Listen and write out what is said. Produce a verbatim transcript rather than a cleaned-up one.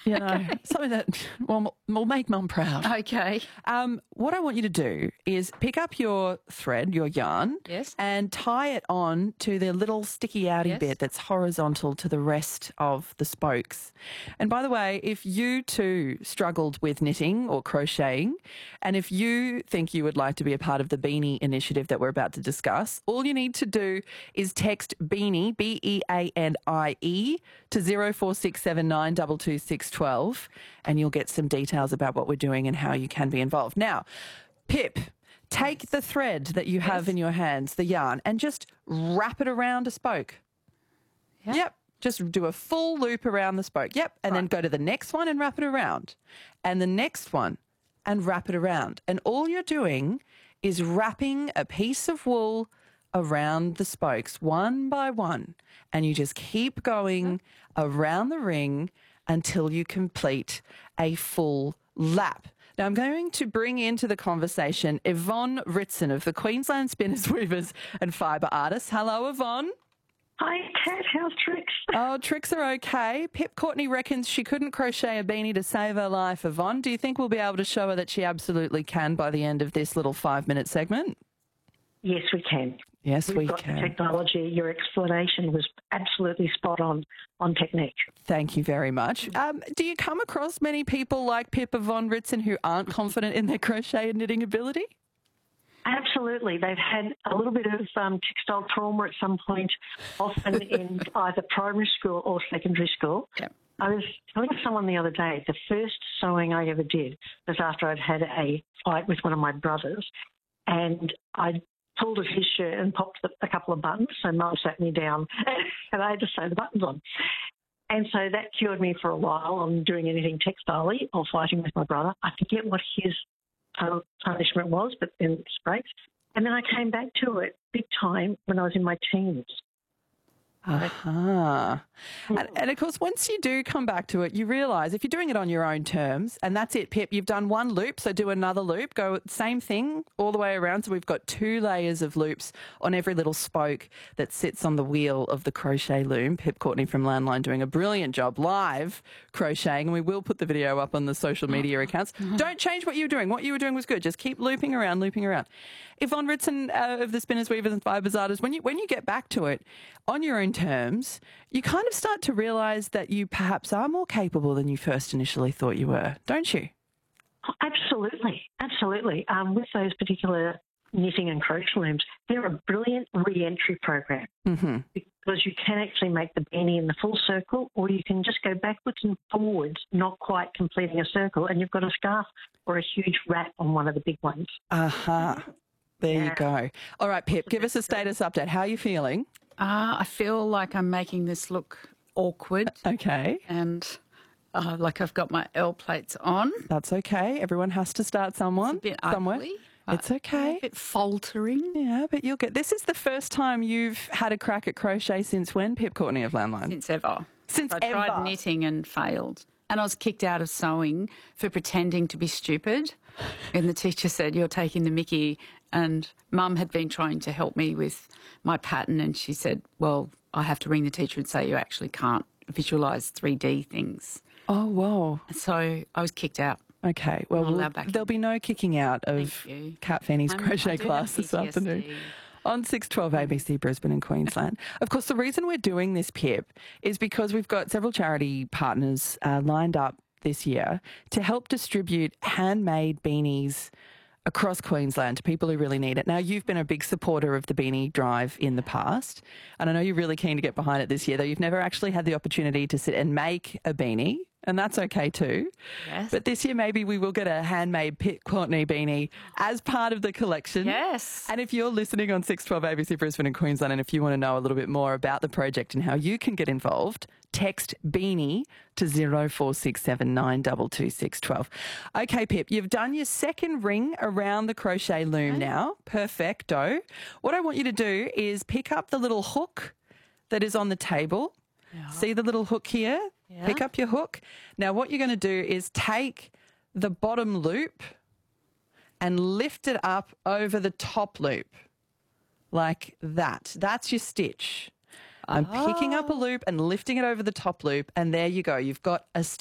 You know, something that will, will make mum proud. Okay. Um, what I want you to do is pick up your thread, your yarn, Yes. and tie it on to the little sticky outy Yes. bit that's horizontal to the rest of the spokes. And by the way, if you too struggled with knitting or crocheting, and if you think you would like to be a part of the Beanie initiative that we're about to discuss, all you need to do is text Beanie, B E A N I E, to zero four six seven nine two two six one two, and you'll get some details about what we're doing and how you can be involved. Now, Pip, take the thread that you have Yes. in your hands, the yarn, and just wrap it around a spoke. Yeah. Yep. Just do a full loop around the spoke. Yep. And then Right. go to the next one and wrap it around. And the next one and wrap it around. And all you're doing is wrapping a piece of wool around the spokes one by one. And you just keep going around the ring until you complete a full lap. Now, I'm going to bring into the conversation Yvonne Ritson of the Queensland Spinners, Weavers and Fibre Artists. Hello, Yvonne. Hi, Kat. How's Tricks? Oh, Tricks are okay. Pip Courtney reckons she couldn't crochet a beanie to save her life, Yvonne. Do you think we'll be able to show her that she absolutely can by the end of this little five-minute segment? Yes, we can. Yes, We've we got can. the technology. Your explanation was absolutely spot on on technique. Thank you very much. Um, do you come across many people like Pip Yvonne Ritson who aren't confident in their crochet and knitting ability? Absolutely. They've had a little bit of um, textile trauma at some point, often in either primary school or secondary school. Yep. I was telling someone the other day, the first sewing I ever did was after I'd had a fight with one of my brothers, and I pulled at his shirt and popped a couple of buttons, so Mum sat me down and I had to sew the buttons on. And so that cured me for a while on doing anything textile-y or fighting with my brother. I forget what his uh, punishment was, but then it's breaks. And then I came back to it big time when I was in my teens. Aha. And, and of course, once you do come back to it, you realise if you're doing it on your own terms, and that's it, Pip, you've done one loop, so do another loop, go same thing all the way around. So we've got two layers of loops on every little spoke that sits on the wheel of the crochet loom. Pip Courtney from Landline doing a brilliant job live crocheting, and we will put the video up on the social media accounts. Don't change what you were doing. What you were doing was good. Just keep looping around, looping around. Yvonne Ritson uh, of the Spinners, Weavers and Fibre Artists, when you, when you get back to it on your own terms, you kind of start to realise that you perhaps are more capable than you first initially thought you were, don't you? Oh, absolutely, absolutely. Um, with those particular knitting and crochet looms, they're a brilliant re-entry program Mm-hmm. because you can actually make the beanie in the full circle, or you can just go backwards and forwards, not quite completing a circle, and you've got a scarf or a huge wrap on one of the big ones. Aha. Uh-huh. There Yeah. you go. All right, Pip, give us a status update. How are you feeling? Uh, I feel like I'm making this look awkward Okay. and uh, like I've got my L plates on. That's okay. Everyone has to start someone, A bit somewhere. ugly. It's uh, okay. A bit faltering. Yeah, but you'll get... This is the first time you've had a crack at crochet since when, Pip Courtney of Landline? Since ever. Since I ever. tried knitting and failed. And I was kicked out of sewing for pretending to be stupid. And the teacher said, "You're taking the mickey." And Mum had been trying to help me with my pattern, and she said, "Well, I have to ring the teacher and say you actually can't visualise three D things." Oh, whoa. So I was kicked out. Okay, well, Not allowed we'll back there'll be no kicking out of Thank you. Kat Feeney's I'm- crochet I do have class this P T S D. afternoon on six twelve A B C Brisbane and Queensland. Of course, the reason we're doing this, Pip, is because we've got several charity partners uh, lined up this year to help distribute handmade beanies across Queensland to people who really need it. Now, you've been a big supporter of the Beanie Drive in the past, and I know you're really keen to get behind it this year, though you've never actually had the opportunity to sit and make a beanie, and that's okay too. Yes. But this year, maybe we will get a handmade Pip Courtney beanie as part of the collection. Yes. And if you're listening on six twelve A B C Brisbane and Queensland, and if you want to know a little bit more about the project and how you can get involved, text Beanie to zero four six seven nine two two six one two. Okay, Pip, you've done your second ring around the crochet loom now. Perfecto. What I want you to do is pick up the little hook that is on the table. Yeah. See the little hook here? Yeah. Pick up your hook. Now, what you're going to do is take the bottom loop and lift it up over the top loop like that. That's your stitch. I'm picking up a loop and lifting it over the top loop, and there you go. You've got a